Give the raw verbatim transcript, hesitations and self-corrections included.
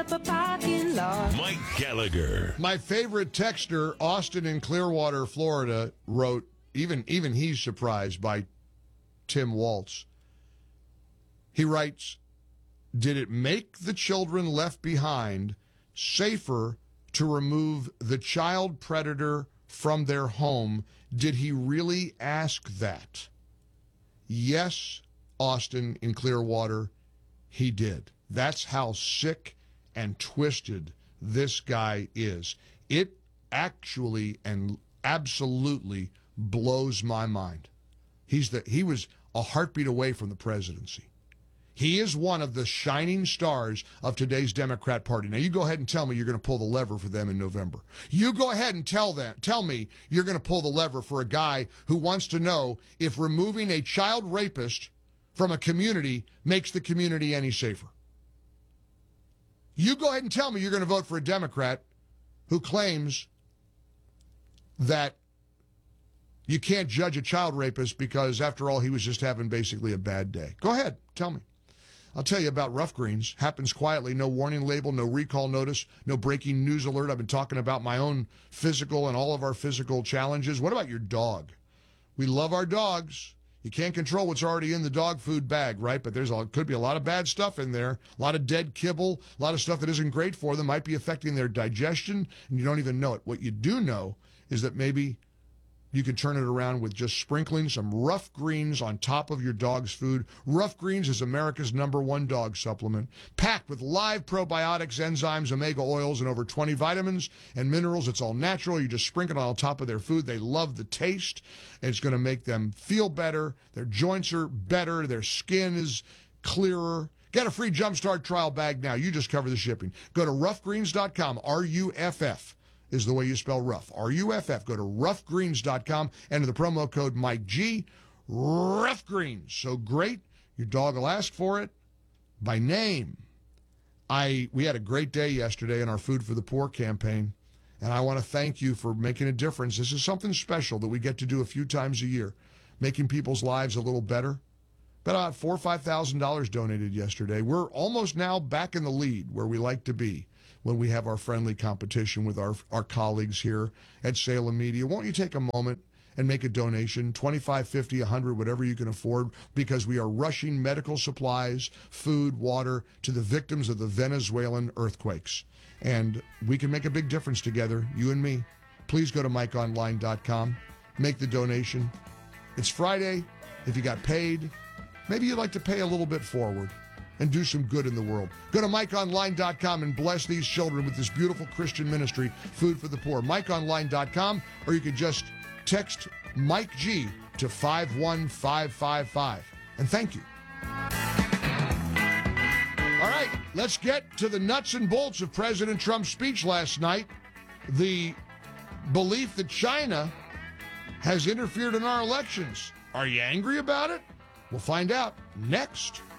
Mike Gallagher. My favorite texter, Austin in Clearwater, Florida, wrote, even, even he's surprised by Tim Waltz. He writes, did it make the children left behind safer to remove the child predator from their home? Did he really ask that? Yes, Austin in Clearwater, he did. That's how sick and twisted this guy is. It actually and absolutely blows my mind. He's the he was a heartbeat away from the presidency. He is one of the shining stars of today's Democrat Party. Now, you go ahead and tell me you're going to pull the lever for them in November. You go ahead and tell them, tell me you're going to pull the lever for a guy who wants to know if removing a child rapist from a community makes the community any safer. You go ahead and tell me you're going to vote for a Democrat who claims that you can't judge a child rapist because, after all, he was just having basically a bad day. Go ahead, tell me. I'll tell you about Rough Greens. Happens quietly, no warning label, no recall notice, no breaking news alert. I've been talking about my own physical and all of our physical challenges. What about your dog? We love our dogs. You can't control what's already in the dog food bag, right? But there's a, could be a lot of bad stuff in there, a lot of dead kibble, a lot of stuff that isn't great for them, might be affecting their digestion, and you don't even know it. What you do know is that maybe you can turn it around with just sprinkling some Rough Greens on top of your dog's food. Rough Greens is America's number one dog supplement, packed with live probiotics, enzymes, omega oils, and over twenty vitamins and minerals. It's all natural. You just sprinkle it on top of their food. They love the taste. It's going to make them feel better. Their joints are better. Their skin is clearer. Get a free Jumpstart trial bag now. You just cover the shipping. Go to rough greens dot com, R U F F. is the way you spell rough. R U F F. Go to rough greens dot com. Enter the promo code Mike G. Rough Greens. So great, your dog will ask for it by name. I We had a great day yesterday in our Food for the Poor campaign, and I want to thank you for making a difference. This is something special that we get to do a few times a year, making people's lives a little better. About four or five thousand dollars donated yesterday. We're almost now back in the lead where we like to be when we have our friendly competition with our our colleagues here at Salem Media. Won't you take a moment and make a donation, twenty-five, fifty, one hundred, whatever you can afford, because we are rushing medical supplies, food, water to the victims of the Venezuelan earthquakes. And we can make a big difference together, you and me. Please go to mike online dot com, make the donation. It's Friday. If you got paid, maybe you'd like to pay a little bit forward and do some good in the world. Go to mike online dot com and bless these children with this beautiful Christian ministry, Food for the Poor. mike online dot com, or you could just text Mike G to five one five five five. And thank you. All right, let's get to the nuts and bolts of President Trump's speech last night. The belief that China has interfered in our elections. Are you angry about it? We'll find out next.